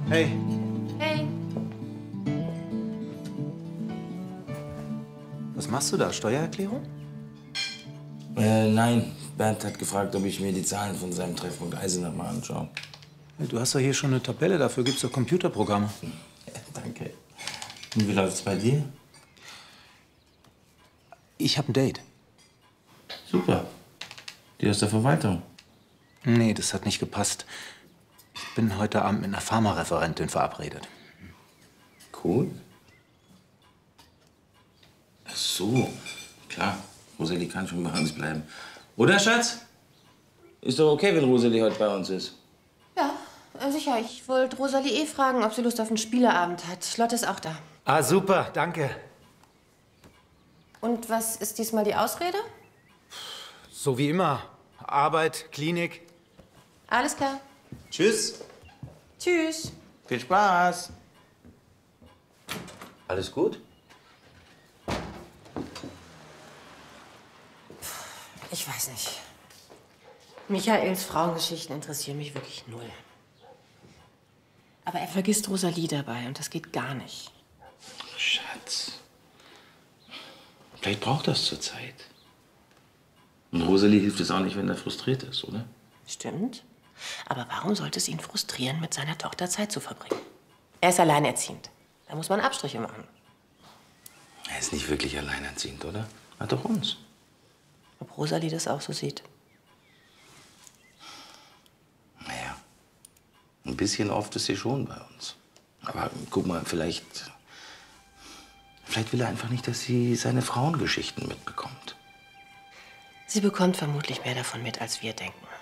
Hey. Hey. Was machst du da? Steuererklärung? Nein. Bernd hat gefragt, ob ich mir die Zahlen von seinem Treffpunkt Eisenach mal anschaue. Hey, du hast doch hier schon eine Tabelle. Dafür gibt's doch Computerprogramme. Ja, danke. Und wie läuft's bei dir? Ich habe ein Date. Super. Die aus der Verwaltung. Nee, das hat nicht gepasst. Ich bin heute Abend mit einer Pharmareferentin verabredet. Cool. Ach so. Klar. Rosalie kann schon bei uns bleiben. Oder, Schatz? Ist doch okay, wenn Rosalie heute bei uns ist. Ja, sicher. Ich wollte Rosalie fragen, ob sie Lust auf einen Spieleabend hat. Lotte ist auch da. Ah, super. Danke. Und was ist diesmal die Ausrede? So wie immer. Arbeit, Klinik. Alles klar. Tschüss. Tschüss. Viel Spaß. Alles gut? Ich weiß nicht. Michaels Frauengeschichten interessieren mich wirklich null. Aber er vergisst Rosalie dabei und das geht gar nicht. Schatz. Vielleicht braucht das zur Zeit. Und Rosalie hilft es auch nicht, wenn er frustriert ist, oder? Stimmt. Aber warum sollte es ihn frustrieren, mit seiner Tochter Zeit zu verbringen? Er ist alleinerziehend. Da muss man Abstriche machen. Er ist nicht wirklich alleinerziehend, oder? Hat doch uns. Ob Rosalie das auch so sieht? Naja, ein bisschen oft ist sie schon bei uns. Aber guck mal, vielleicht will er einfach nicht, dass sie seine Frauengeschichten mitbekommt. Sie bekommt vermutlich mehr davon mit, als wir denken.